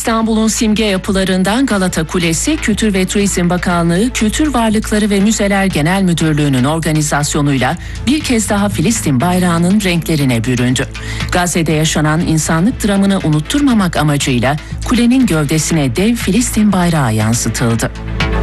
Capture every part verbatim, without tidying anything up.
İstanbul'un simge yapılarından Galata Kulesi, Kültür ve Turizm Bakanlığı, Kültür Varlıkları ve Müzeler Genel Müdürlüğü'nün organizasyonuyla bir kez daha Filistin bayrağının renklerine büründü. Gazze'de yaşanan insanlık dramını unutturmamak amacıyla kulenin gövdesine dev Filistin bayrağı yansıtıldı.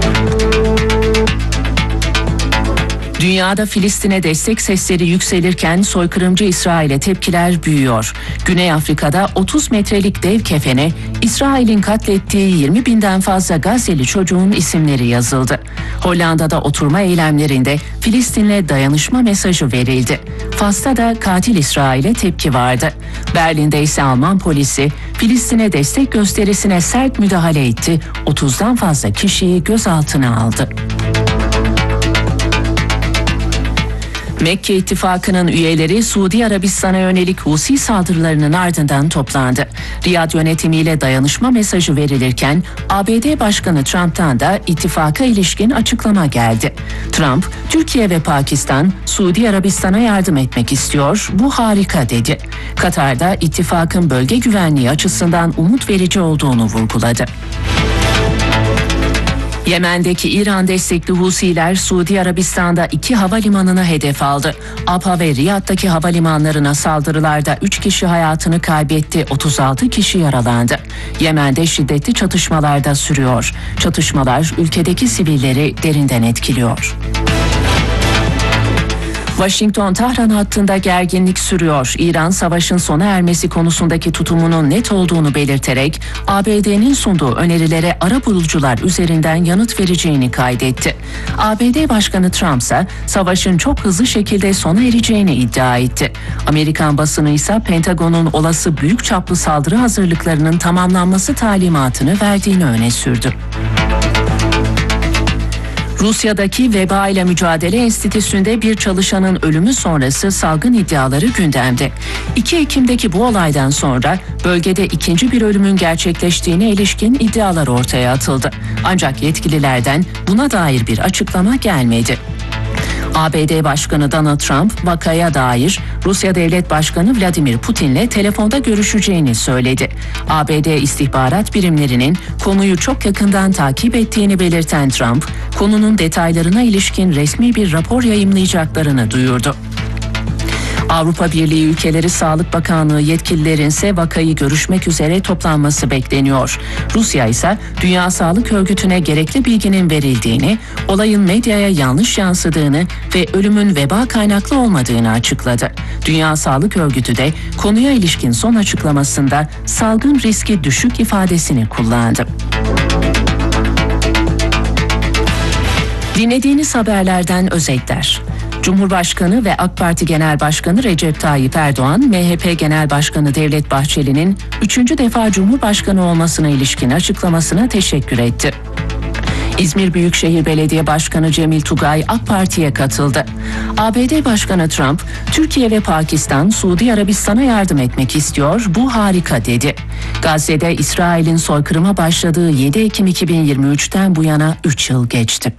Dünyada Filistin'e destek sesleri yükselirken soykırımcı İsrail'e tepkiler büyüyor. Güney Afrika'da otuz metrelik dev kefene İsrail'in katlettiği yirmi binden fazla Gazze'li çocuğun isimleri yazıldı. Hollanda'da oturma eylemlerinde Filistin'le dayanışma mesajı verildi. Fas'ta da katil İsrail'e tepki vardı. Berlin'de ise Alman polisi Filistin'e destek gösterisine sert müdahale etti. otuzdan fazla kişiyi gözaltına aldı. Mekke İttifakı'nın üyeleri Suudi Arabistan'a yönelik Husi saldırılarının ardından toplandı. Riyad yönetimiyle dayanışma mesajı verilirken A B D Başkanı Trump'tan da ittifaka ilişkin açıklama geldi. Trump, Türkiye ve Pakistan Suudi Arabistan'a yardım etmek istiyor, bu harika dedi. Katar'da ittifakın bölge güvenliği açısından umut verici olduğunu vurguladı. Yemen'deki İran destekli Husiler Suudi Arabistan'da iki havalimanına hedef aldı. Abha ve Riyad'daki havalimanlarına saldırılarda üç kişi hayatını kaybetti, otuz altı kişi yaralandı. Yemen'de şiddetli çatışmalar da sürüyor. Çatışmalar ülkedeki sivilleri derinden etkiliyor. Washington-Tahran hattında gerginlik sürüyor. İran, savaşın sona ermesi konusundaki tutumunun net olduğunu belirterek A B D'nin sunduğu önerilere arabulucular üzerinden yanıt vereceğini kaydetti. A B D Başkanı Trump ise savaşın çok hızlı şekilde sona ereceğini iddia etti. Amerikan basını ise Pentagon'un olası büyük çaplı saldırı hazırlıklarının tamamlanması talimatını verdiğini öne sürdü. Rusya'daki Veba ile Mücadele Enstitüsü'nde bir çalışanın ölümü sonrası salgın iddiaları gündemde. iki Ekim'deki bu olaydan sonra bölgede ikinci bir ölümün gerçekleştiğine ilişkin iddialar ortaya atıldı. Ancak yetkililerden buna dair bir açıklama gelmedi. A B D Başkanı Donald Trump vakaya dair Rusya Devlet Başkanı Vladimir Putin'le telefonda görüşeceğini söyledi. A B D istihbarat birimlerinin konuyu çok yakından takip ettiğini belirten Trump, konunun detaylarına ilişkin resmi bir rapor yayımlayacaklarını duyurdu. Avrupa Birliği ülkeleri Sağlık Bakanlığı yetkililerin ise vakayı görüşmek üzere toplanması bekleniyor. Rusya ise Dünya Sağlık Örgütü'ne gerekli bilginin verildiğini, olayın medyaya yanlış yansıdığını ve ölümün veba kaynaklı olmadığını açıkladı. Dünya Sağlık Örgütü de konuya ilişkin son açıklamasında salgın riski düşük ifadesini kullandı. Dinlediğiniz haberlerden özetler. Cumhurbaşkanı ve AK Parti Genel Başkanı Recep Tayyip Erdoğan, M H P Genel Başkanı Devlet Bahçeli'nin üçüncü defa Cumhurbaşkanı olmasına ilişkin açıklamasına teşekkür etti. İzmir Büyükşehir Belediye Başkanı Cemil Tugay AK Parti'ye katıldı. A B D Başkanı Trump, Türkiye ve Pakistan Suudi Arabistan'a yardım etmek istiyor, bu harika dedi. Gazze'de İsrail'in soykırıma başladığı yedi Ekim iki bin yirmi üçten bu yana üç yıl geçti.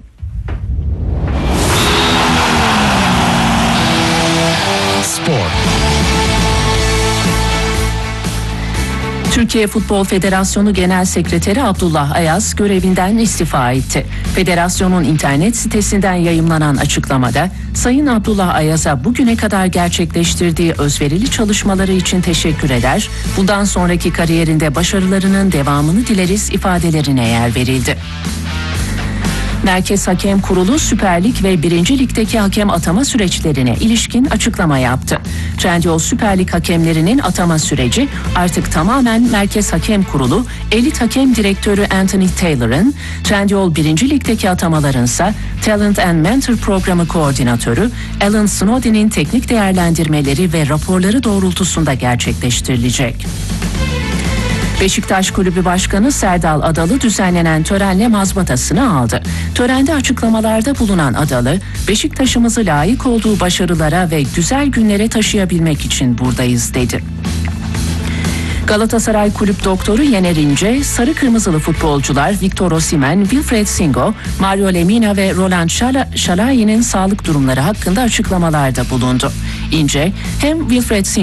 Türkiye Futbol Federasyonu Genel Sekreteri Abdullah Ayaz görevinden istifa etti. Federasyonun internet sitesinden yayımlanan açıklamada Sayın Abdullah Ayaz'a bugüne kadar gerçekleştirdiği özverili çalışmaları için teşekkür eder, bundan sonraki kariyerinde başarılarının devamını dileriz ifadelerine yer verildi. Merkez Hakem Kurulu Süper Lig ve birinci Lig'deki hakem atama süreçlerine ilişkin açıklama yaptı. Trendyol Süper Lig hakemlerinin atama süreci artık tamamen Merkez Hakem Kurulu Elit Hakem Direktörü Anthony Taylor'ın, Trendyol birinci Lig'deki atamalarınsa Talent and Mentor Programı Koordinatörü Alan Snowden'in teknik değerlendirmeleri ve raporları doğrultusunda gerçekleştirilecek. Beşiktaş Kulübü Başkanı Serdal Adalı düzenlenen törenle mazbatasını aldı. Törende açıklamalarda bulunan Adalı, Beşiktaş'ımızı layık olduğu başarılara ve güzel günlere taşıyabilmek için buradayız dedi. Galatasaray Kulüp Doktoru Yener İnce, sarı kırmızılı futbolcular Victor Osimhen, Wilfried Singo, Mario Lemina ve Roland Şalayi'nin sağlık durumları hakkında açıklamalarda bulundu. İnce, hem Wilfried Singo